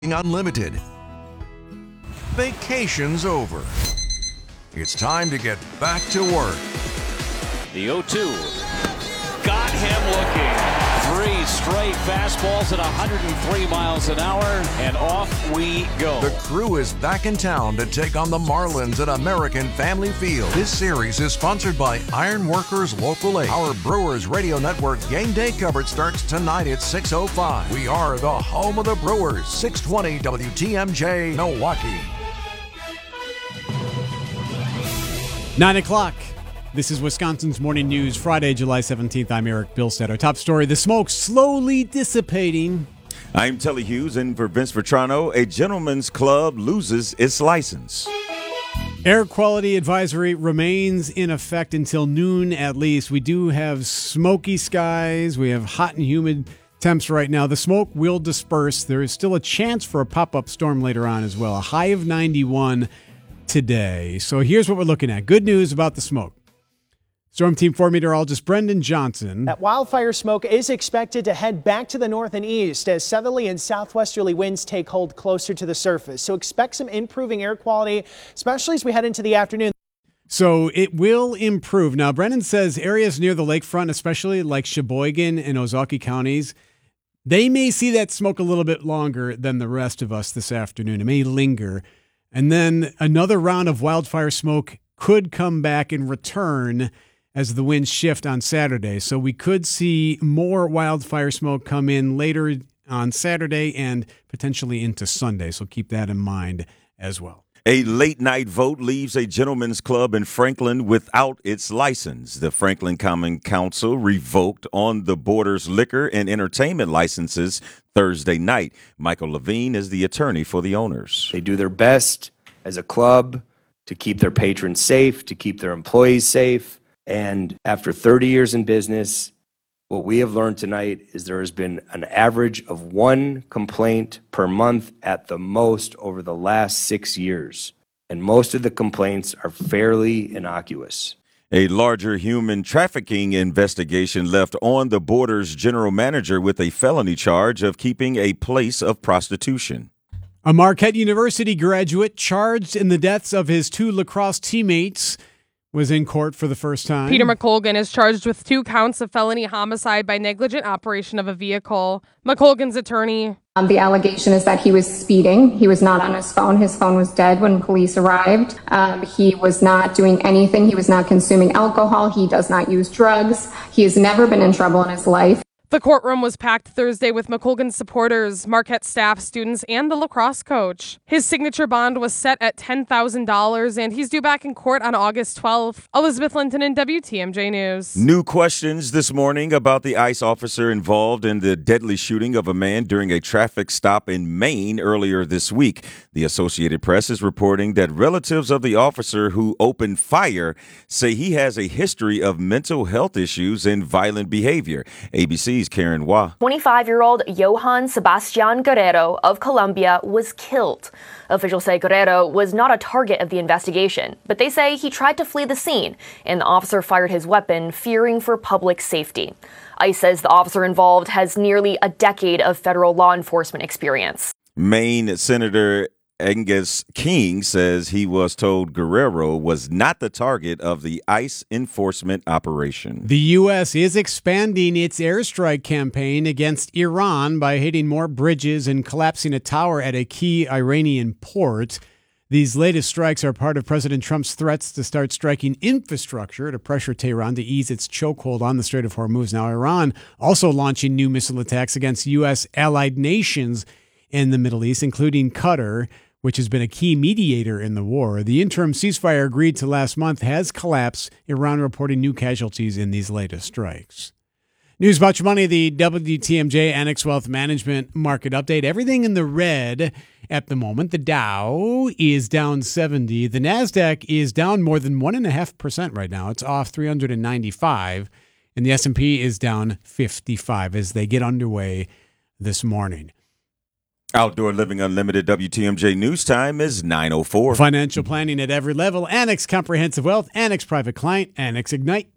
Unlimited. Vacation's over. It's time to get back to work. The 0-2. Got him looking. 3 straight fastballs at 103 miles an hour, and off we go. The Crew is back in town to take on the Marlins at American Family Field. This series is sponsored by Iron Workers Local 8. Our Brewers Radio Network game day coverage starts tonight at 6:05. We are the home of the Brewers, 620 WTMJ, Milwaukee. 9 o'clock. This is Wisconsin's Morning News, Friday, July 17th. I'm Eric Bilstead. Our top story, the smoke slowly dissipating. I'm Telly Hughes, and for Vince Vetrano, a gentleman's club loses its license. Air quality advisory remains in effect until noon at least. We do have smoky skies. We have hot and humid temps right now. The smoke will disperse. There is still a chance for a pop-up storm later on as well. A high of 91 today. So here's what we're looking at. Good news about the smoke. Storm Team 4 meteorologist Brendan Johnson. That wildfire smoke is expected to head back to the north and east as southerly and southwesterly winds take hold closer to the surface. So expect some improving air quality, especially as we head into the afternoon. So it will improve. Now, Brendan says areas near the lakefront, especially like Sheboygan and Ozaukee counties, they may see that smoke a little bit longer than the rest of us this afternoon. It may linger. And then another round of wildfire smoke could come back and return as the winds shift on Saturday. So we could see more wildfire smoke come in later on Saturday and potentially into Sunday. So keep that in mind as well. A late-night vote leaves a gentleman's club in Franklin without its license. The Franklin Common Council revoked On the Border's liquor and entertainment licenses Thursday night. Michael Levine is the attorney for the owners. They do their best as a club to keep their patrons safe, to keep their employees safe. And after 30 years in business, what we have learned tonight is there has been an average of 1 complaint per month at the most over the last 6 years. And most of the complaints are fairly innocuous. A larger human trafficking investigation left On the Border's general manager with a felony charge of keeping a place of prostitution. A Marquette University graduate charged in the deaths of his 2 lacrosse teammates was in court for the first time. Peter McColgan is charged with 2 counts of felony homicide by negligent operation of a vehicle. McColgan's attorney. The allegation is that he was speeding. He was not on his phone. His phone was dead when police arrived. He was not doing anything. He was not consuming alcohol. He does not use drugs. He has never been in trouble in his life. The courtroom was packed Thursday with McColgan's supporters, Marquette staff, students, and the lacrosse coach. His signature bond was set at $10,000, and he's due back in court on August 12th. Elizabeth Linton in WTMJ News. New questions this morning about the ICE officer involved in the deadly shooting of a man during a traffic stop in Maine earlier this week. The Associated Press is reporting that relatives of the officer who opened fire say he has a history of mental health issues and violent behavior. ABC's Karen Wah. 25-year-old Johan Sebastian Guerrero of Colombia was killed. Officials say Guerrero was not a target of the investigation, but they say he tried to flee the scene, and the officer fired his weapon, fearing for public safety. ICE says the officer involved has nearly a decade of federal law enforcement experience. Maine Senator Angus King says he was told Guerrero was not the target of the ICE enforcement operation. The U.S. is expanding its airstrike campaign against Iran by hitting more bridges and collapsing a tower at a key Iranian port. These latest strikes are part of President Trump's threats to start striking infrastructure to pressure Tehran to ease its chokehold on the Strait of Hormuz. Now, Iran also launching new missile attacks against U.S. allied nations in the Middle East, including Qatar, which has been a key mediator in the war. The interim ceasefire agreed to last month has collapsed, Iran reporting new casualties in these latest strikes. News about your money, the WTMJ Annex Wealth Management Market Update. Everything in the red at the moment. The Dow is down 70. The NASDAQ is down more than 1.5% right now. It's off 395. And the S&P is down 55 as they get underway this morning. Outdoor Living Unlimited WTMJ News Time is 9:04. Financial planning at every level. Annex Comprehensive Wealth, Annex Private Client, Annex Ignite.